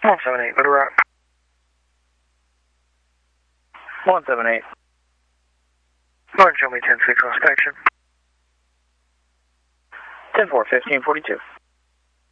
178, good route. 178. Go ahead and show me 10-6 on inspection. 10-4, 1542.